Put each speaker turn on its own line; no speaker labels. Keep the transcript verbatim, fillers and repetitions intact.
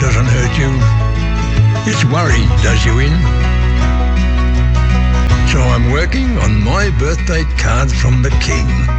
doesn't hurt you. It's worry does you in. So I'm working on my birthday card from the King.